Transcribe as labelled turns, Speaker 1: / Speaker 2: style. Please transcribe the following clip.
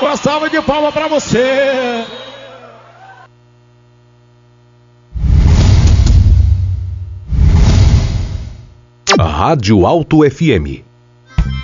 Speaker 1: Uma salva de palmas pra você.
Speaker 2: Rádio Alto FM